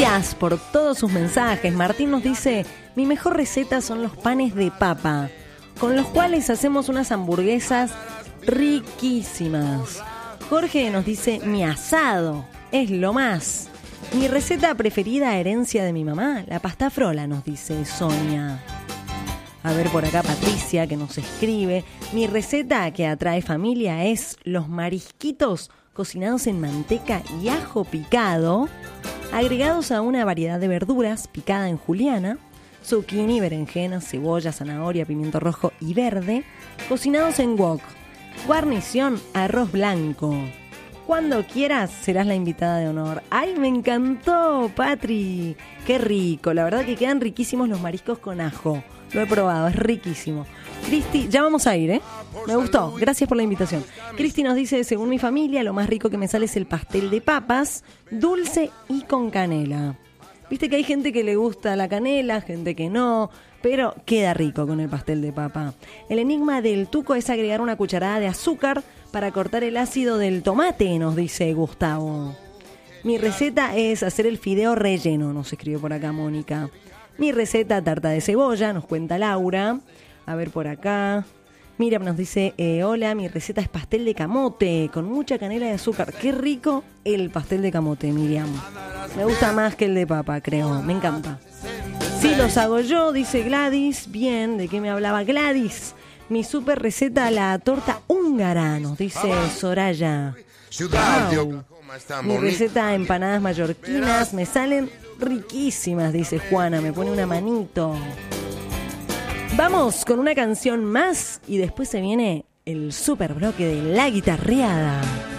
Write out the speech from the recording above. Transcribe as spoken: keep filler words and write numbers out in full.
Gracias por todos sus mensajes. Martín nos dice, mi mejor receta son los panes de papa, con los cuales hacemos unas hamburguesas riquísimas. Jorge nos dice, mi asado es lo más. Mi receta preferida, herencia de mi mamá, la pasta frola, nos dice Sonia. A ver por acá Patricia que nos escribe, mi receta que atrae familia es los marisquitos cocinados en manteca y ajo picado, agregados a una variedad de verduras picada en juliana, zucchini, berenjena, cebolla, zanahoria, pimiento rojo y verde, cocinados en wok. Guarnición, arroz blanco. Cuando quieras serás la invitada de honor. ¡Ay, me encantó, Patri! ¡Qué rico! La verdad que quedan riquísimos los mariscos con ajo. Lo he probado, es riquísimo. Cristi, ya vamos a ir, ¿eh? Me gustó, gracias por la invitación. Cristi nos dice, según mi familia, lo más rico que me sale es el pastel de papas, dulce y con canela. Viste que hay gente que le gusta la canela, gente que no, pero queda rico con el pastel de papa. El enigma del tuco es agregar una cucharada de azúcar para cortar el ácido del tomate, nos dice Gustavo. Mi receta es hacer el fideo relleno, nos escribió por acá Mónica. Mi receta, tarta de cebolla, nos cuenta Laura. A ver por acá. Miriam nos dice, eh, hola, mi receta es pastel de camote con mucha canela y azúcar. Qué rico el pastel de camote, Miriam. Me gusta más que el de papa, creo. Me encanta. Sí, los hago yo, dice Gladys. Bien, ¿de qué me hablaba Gladys? Mi super receta, la torta húngara, nos dice Soraya. Wow. Mi receta, empanadas mallorquinas, me salen riquísimas, dice Juana. Me pone una manito. Vamos con una canción más y después se viene el super bloque de La Guitarreada.